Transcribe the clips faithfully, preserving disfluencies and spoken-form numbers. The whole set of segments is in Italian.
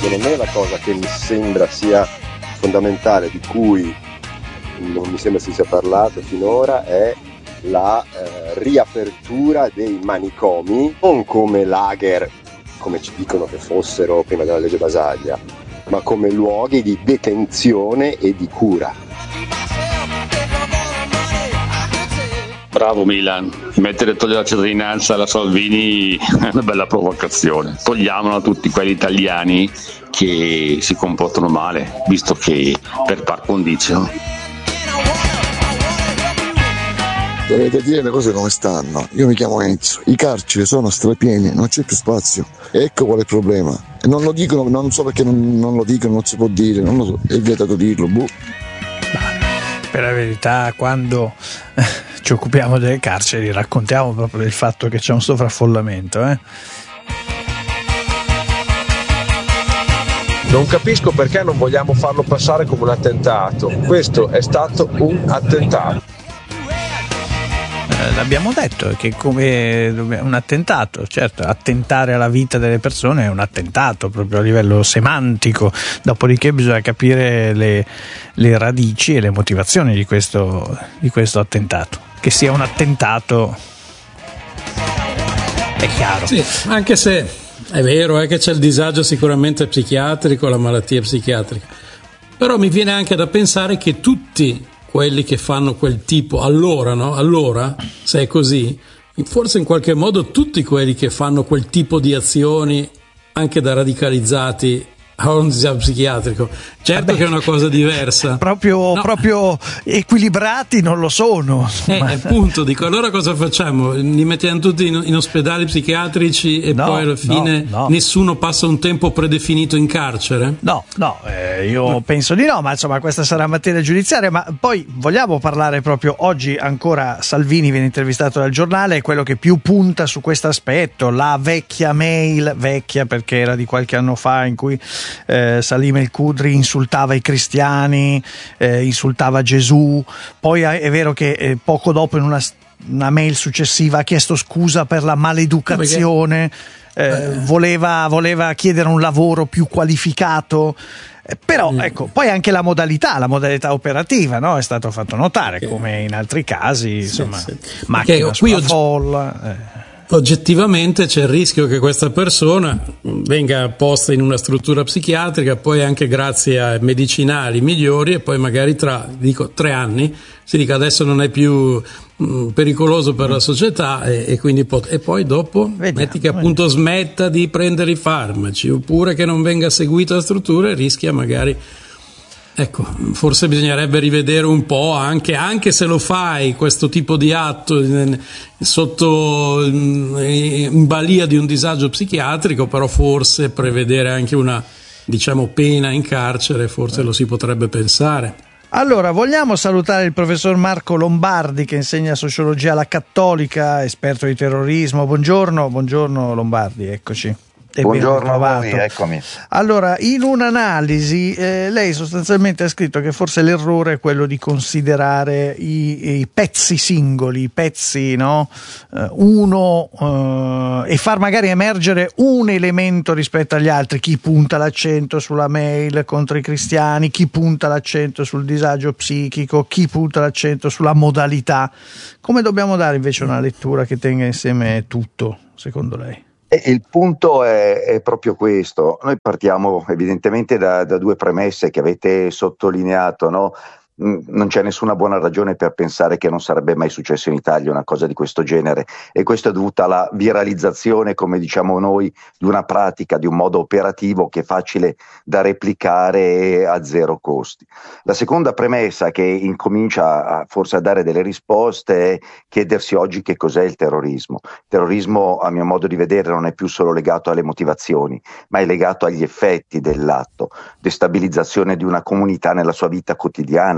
Secondo me la cosa che mi sembra sia fondamentale, di cui non mi sembra si sia parlato finora, è la eh, riapertura dei manicomi, non come lager, come ci dicono che fossero prima della legge Basaglia, ma come luoghi di detenzione e di cura. Bravo Milan, mettere togliere la cittadinanza alla Salvini è una bella provocazione. Togliamola a tutti quelli italiani che si comportano male, visto che per par condicio. Dovete dire le cose come stanno. Io mi chiamo Enzo, i carceri sono strapieni, non c'è più spazio. Ecco qual è il problema. E non lo dicono, non so perché non, non lo dicono, non si può dire, non lo so, è vietato dirlo. Boh. Per la verità, quando ci occupiamo delle carceri raccontiamo proprio del fatto che c'è un sovraffollamento, eh? Non capisco perché non vogliamo farlo passare come un attentato. Questo è stato un attentato. L'abbiamo detto che come un attentato, certo, attentare alla vita delle persone è un attentato proprio a livello semantico, dopodiché bisogna capire le, le radici e le motivazioni di questo, di questo attentato. Che sia un attentato è chiaro. Sì, anche se è vero è che c'è il disagio sicuramente psichiatrico, la malattia psichiatrica, però mi viene anche da pensare che tutti quelli che fanno quel tipo, allora, no? Allora, se è così, forse in qualche modo tutti quelli che fanno quel tipo di azioni, anche da radicalizzati, hanno un disagio psichiatrico. Certo Vabbè, che è una cosa diversa. Proprio, no. proprio equilibrati non lo sono. Eh, appunto, dico, allora cosa facciamo? Li mettiamo tutti in, in ospedali psichiatrici e no, poi alla fine no, no. nessuno passa un tempo predefinito in carcere? No, no, eh, io no. penso di no, ma insomma questa sarà materia giudiziaria. Ma poi vogliamo parlare proprio oggi ancora. Salvini viene intervistato dal Giornale, è quello che più punta su questo aspetto, la vecchia mail, vecchia perché era di qualche anno fa, in cui eh, Salim El Kudri insultava i cristiani, eh, insultava Gesù. Poi è vero che eh, poco dopo in una, una mail successiva ha chiesto scusa per la maleducazione, eh, eh. Voleva, voleva chiedere un lavoro più qualificato. Eh, però mm. ecco, poi anche la modalità, la modalità operativa, no? È stato fatto notare, okay. come in altri casi, insomma, sì, sì. macchina okay, sulla folla. Eh. Oggettivamente c'è il rischio che questa persona venga posta in una struttura psichiatrica, poi anche grazie a medicinali migliori, e poi magari tra dico tre anni si dica adesso non è più mh, pericoloso per la società, e, e quindi pot- e poi dopo vediamo, metti che appunto vediamo. smetta di prendere i farmaci, oppure che non venga seguito la struttura e rischia magari. Ecco, forse bisognerebbe rivedere un po', anche, anche se lo fai questo tipo di atto sotto in balia di un disagio psichiatrico, però forse prevedere anche una, diciamo, pena in carcere, forse lo si potrebbe pensare. Allora, vogliamo salutare il professor Marco Lombardi, che insegna sociologia alla Cattolica, esperto di terrorismo. Buongiorno, buongiorno Lombardi, eccoci. Buongiorno a voi, eccomi. Allora, in un'analisi eh, lei sostanzialmente ha scritto che forse l'errore è quello di considerare i, i pezzi singoli, i pezzi, no? Uh, uno uh, e far magari emergere un elemento rispetto agli altri. Chi punta l'accento sulla mail contro i cristiani, chi punta l'accento sul disagio psichico, chi punta l'accento sulla modalità. Come dobbiamo dare invece una lettura che tenga insieme tutto, secondo lei? Il punto è, è proprio questo. Noi partiamo evidentemente da, da due premesse che avete sottolineato, no? Non c'è nessuna buona ragione per pensare che non sarebbe mai successo in Italia una cosa di questo genere, e questo è dovuto alla viralizzazione, come diciamo noi, di una pratica, di un modo operativo che è facile da replicare a zero costi. La seconda premessa che incomincia a, forse a dare delle risposte è chiedersi oggi che cos'è il terrorismo. Il terrorismo, a mio modo di vedere, non è più solo legato alle motivazioni, ma è legato agli effetti dell'atto, destabilizzazione di una comunità nella sua vita quotidiana,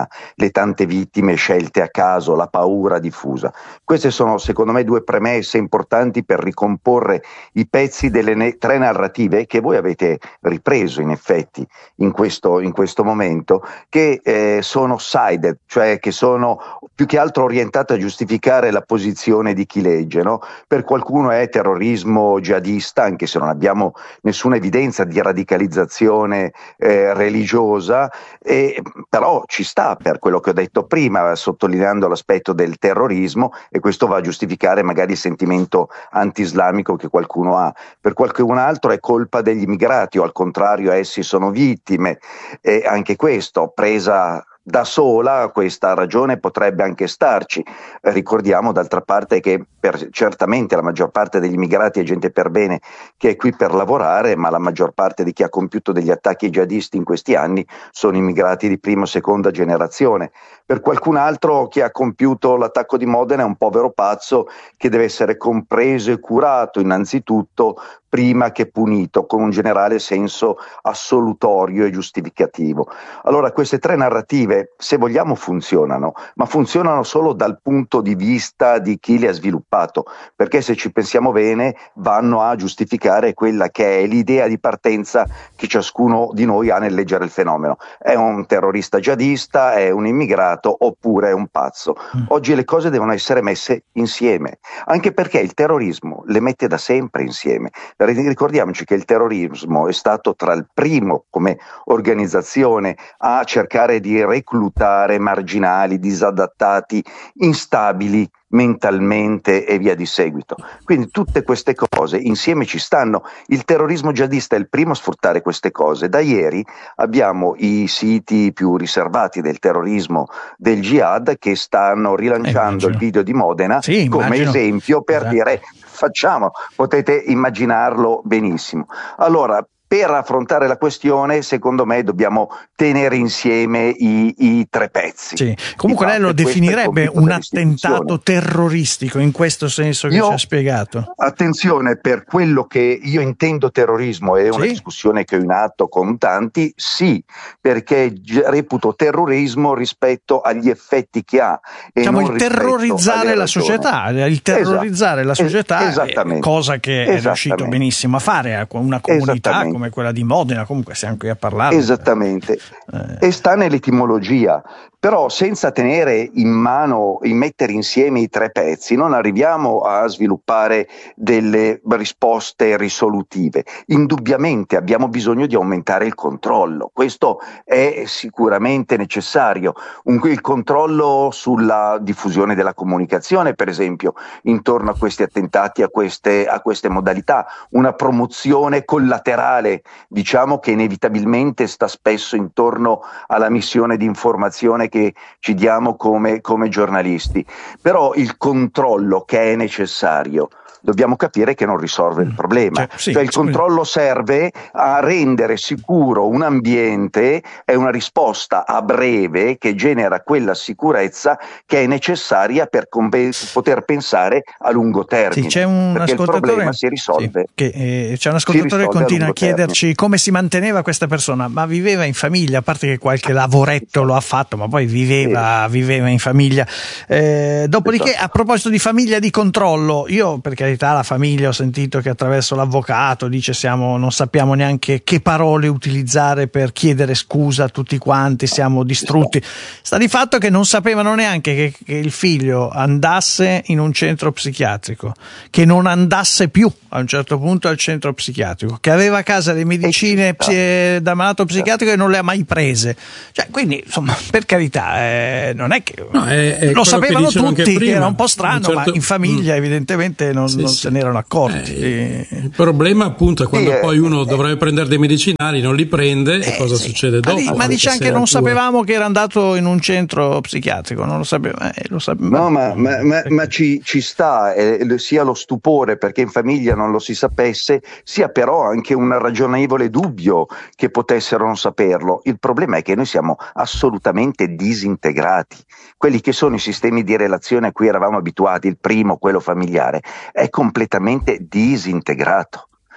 indisciplina, le tante vittime scelte a caso, la paura diffusa. Queste sono secondo me due premesse importanti per ricomporre i pezzi delle ne- tre narrative che voi avete ripreso in effetti in questo, in questo momento, che eh, sono sided, cioè che sono più che altro orientate a giustificare la posizione di chi legge, no? Per qualcuno è terrorismo jihadista, anche se non abbiamo nessuna evidenza di radicalizzazione eh, religiosa, e, però ci sta per quello che ho detto prima, sottolineando l'aspetto del terrorismo, e questo va a giustificare magari il sentimento anti-islamico che qualcuno ha. Per qualcun altro è colpa degli immigrati, o al contrario essi sono vittime, e anche questo presa da sola questa ragione potrebbe anche starci. Ricordiamo d'altra parte che per, certamente la maggior parte degli immigrati è gente per bene che è qui per lavorare, ma la maggior parte di chi ha compiuto degli attacchi jihadisti in questi anni sono immigrati di prima o seconda generazione. Per qualcun altro chi ha compiuto l'attacco di Modena è un povero pazzo che deve essere compreso e curato innanzitutto prima che punito, con un generale senso assolutorio e giustificativo. Allora queste tre narrative, se vogliamo, funzionano, ma funzionano solo dal punto di vista di chi le ha sviluppato, perché se ci pensiamo bene vanno a giustificare quella che è l'idea di partenza che ciascuno di noi ha nel leggere il fenomeno. È un terrorista jihadista, è un immigrato oppure è un pazzo. Oggi le cose devono essere messe insieme, anche perché il terrorismo le mette da sempre insieme. Ricordiamoci che il terrorismo è stato tra il primo come organizzazione a cercare di reclutare marginali, disadattati, instabili mentalmente e via di seguito. Quindi tutte queste cose insieme ci stanno. Il terrorismo jihadista è il primo a sfruttare queste cose. Da ieri abbiamo i siti più riservati del terrorismo del jihad che stanno rilanciando eh, il video di Modena sì, come immagino. esempio per esatto. dire facciamo, potete immaginarlo benissimo. Allora, per affrontare la questione, secondo me, dobbiamo tenere insieme i, i tre pezzi. Sì. Comunque lei lo definirebbe un attentato terroristico, in questo senso che io, ci ha spiegato? Attenzione, per quello che io intendo terrorismo, è una sì. discussione che ho in atto con tanti, sì, perché reputo terrorismo rispetto agli effetti che ha. E diciamo non il terrorizzare la società, il terrorizzare esatto. la società è cosa che è riuscito benissimo a fare, una comunità come quella di Modena, comunque siamo qui a parlare. Esattamente, eh. e sta nell'etimologia, però senza tenere in mano, in mettere insieme i tre pezzi, non arriviamo a sviluppare delle risposte risolutive. Indubbiamente abbiamo bisogno di aumentare il controllo, questo è sicuramente necessario, un, il controllo sulla diffusione della comunicazione, per esempio, intorno a questi attentati, a queste, a queste modalità, una promozione collaterale, diciamo, che inevitabilmente sta spesso intorno alla missione di informazione che ci diamo come, come giornalisti, però il controllo che è necessario dobbiamo capire che non risolve il problema, cioè, sì, cioè il controllo serve a rendere sicuro un ambiente, è una risposta a breve che genera quella sicurezza che è necessaria per comp- poter pensare a lungo termine, sì, c'è un perché il problema si risolve, sì, che, eh, c'è un ascoltatore che continua a, a chiederci termine. Come si manteneva questa persona, ma viveva in famiglia, a parte che qualche lavoretto lo ha fatto, ma poi viveva, sì. viveva in famiglia, eh, dopodiché esatto. a proposito di famiglia e di controllo, io perché la famiglia ho sentito che attraverso l'avvocato dice siamo non sappiamo neanche che parole utilizzare per chiedere scusa a tutti quanti, siamo distrutti. Sta di fatto che non sapevano neanche che, che il figlio andasse in un centro psichiatrico, che non andasse più a un certo punto al centro psichiatrico, che aveva a casa le medicine psi- da malato psichiatrico e non le ha mai prese, cioè, quindi insomma per carità eh, non è che no, è, è lo sapevano che tutti, che era un po' strano, certo, ma in famiglia mm. evidentemente non, sì, non sì. se ne erano accorti. Eh, il problema appunto è quando sì, poi uno eh, dovrebbe prendere dei medicinali, non li prende eh, e cosa sì. succede dopo? Ma, ma dice anche non sapevamo che era andato in un centro psichiatrico, non lo sapevamo. Eh, lo sape- no, ma, ma, ma, ma ci, ci sta eh, sia lo stupore perché in famiglia non lo si sapesse, sia però anche un ragionevole dubbio che potessero non saperlo. Il problema è che noi siamo assolutamente disintegrati. Quelli che sono i sistemi di relazione a cui eravamo abituati, il primo, quello familiare, è completamente disintegrato.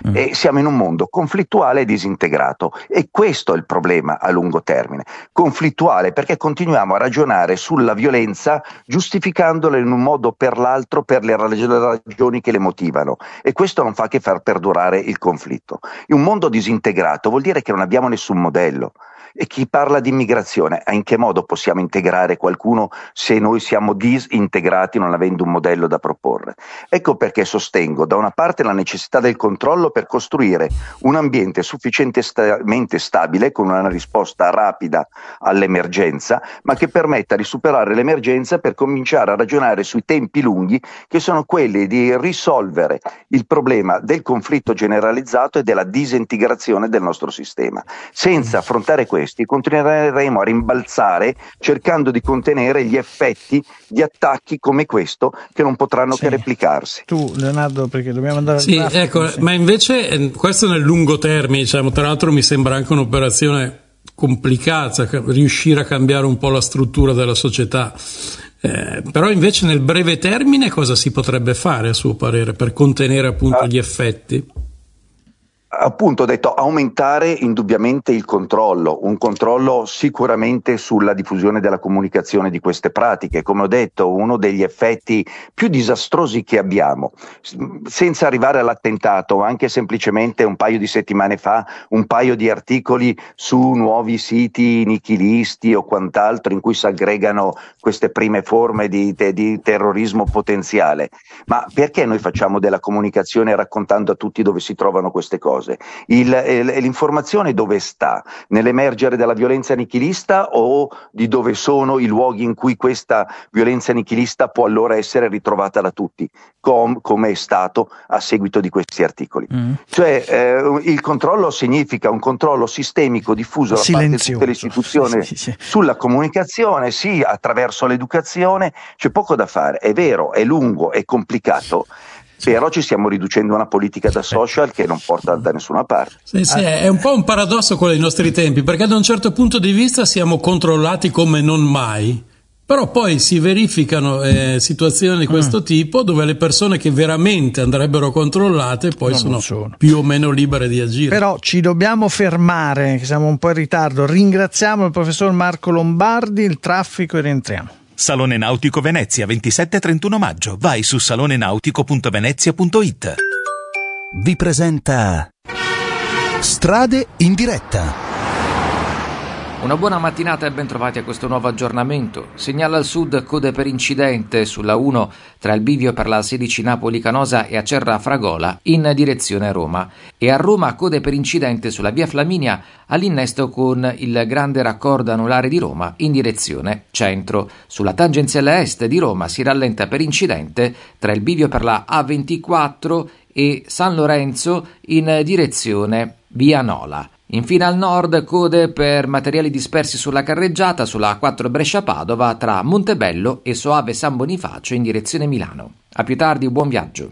Mm. E siamo in un mondo conflittuale e disintegrato, e questo è il problema a lungo termine. Conflittuale perché continuiamo a ragionare sulla violenza giustificandola in un modo o per l'altro per le ragioni che le motivano, e questo non fa che far perdurare il conflitto. In un mondo disintegrato vuol dire che non abbiamo nessun modello. E chi parla di immigrazione, in che modo possiamo integrare qualcuno se noi siamo disintegrati non avendo un modello da proporre? Ecco perché sostengo da una parte la necessità del controllo per costruire un ambiente sufficientemente stabile con una risposta rapida all'emergenza, ma che permetta di superare l'emergenza per cominciare a ragionare sui tempi lunghi, che sono quelli di risolvere il problema del conflitto generalizzato e della disintegrazione del nostro sistema. Senza affrontare questo continueremo a rimbalzare cercando di contenere gli effetti di attacchi come questo, che non potranno sì. che replicarsi. Tu Leonardo, perché dobbiamo andare al sì, traffico, ecco, sì. Ma invece questo nel lungo termine, diciamo, tra l'altro mi sembra anche un'operazione complicata, riuscire a cambiare un po' la struttura della società. Eh, però invece nel breve termine cosa si potrebbe fare a suo parere per contenere appunto ah. gli effetti? Appunto ho detto aumentare indubbiamente il controllo, un controllo sicuramente sulla diffusione della comunicazione di queste pratiche. Come ho detto, uno degli effetti più disastrosi che abbiamo, senza arrivare all'attentato, anche semplicemente un paio di settimane fa, un paio di articoli su nuovi siti nichilisti o quant'altro in cui si aggregano queste prime forme di, te, di terrorismo potenziale. Ma perché noi facciamo della comunicazione raccontando a tutti dove si trovano queste cose? Il, l'informazione dove sta? Nell'emergere della violenza nichilista o di dove sono i luoghi in cui questa violenza nichilista può allora essere ritrovata da tutti, com, come è stato a seguito di questi articoli? Mm. Cioè eh, il controllo significa un controllo sistemico diffuso da parte di tutte le istituzioni sì, sì, sì. sulla comunicazione, sì, attraverso l'educazione. C'è poco da fare, è vero, è lungo, è complicato. Però ci stiamo riducendo a una politica da social che non porta da nessuna parte. Sì, sì, è un po' un paradosso quello dei nostri tempi, perché da un certo punto di vista siamo controllati come non mai, però poi si verificano eh, situazioni di questo mm. tipo dove le persone che veramente andrebbero controllate poi sono, sono più o meno libere di agire. Però ci dobbiamo fermare, che siamo un po' in ritardo. Ringraziamo il professor Marco Lombardi, il traffico, e rientriamo. Salone Nautico Venezia, ventisette e trentuno maggio. Vai su salonenautico punto venezia punto it. Vi presenta Strade in diretta. Una buona mattinata e ben trovati a questo nuovo aggiornamento. Segnala al sud code per incidente sulla uno tra il bivio per la sedici Napoli-Canosa e Acerra Fragola in direzione Roma, e a Roma code per incidente sulla via Flaminia all'innesto con il grande raccordo anulare di Roma in direzione centro. Sulla tangenziale est di Roma si rallenta per incidente tra il bivio per la A ventiquattro e San Lorenzo in direzione via Nola. Infine al nord code per materiali dispersi sulla carreggiata sulla A quattro Brescia-Padova tra Montebello e Soave San Bonifacio in direzione Milano. A più tardi, buon viaggio.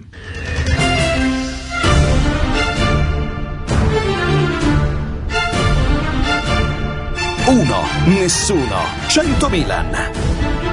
Uno, nessuno, cento Milan.